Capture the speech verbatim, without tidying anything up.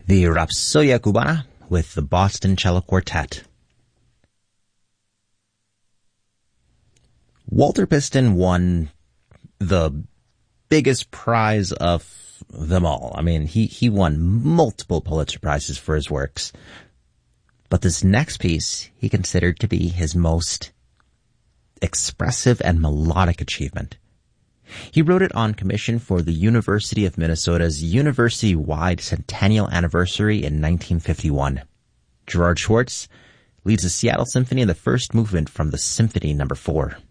the Rapsodia Cubana with the Boston Cello Quartet. Walter Piston won the biggest prize of them all. I mean, he, he won multiple Pulitzer Prizes for his works. But this next piece he considered to be his most expressive and melodic achievement. He wrote it on commission for the University of Minnesota's university-wide centennial anniversary in nineteen fifty-one. Gerard Schwartz leads the Seattle Symphony in the first movement from the Symphony Number Four.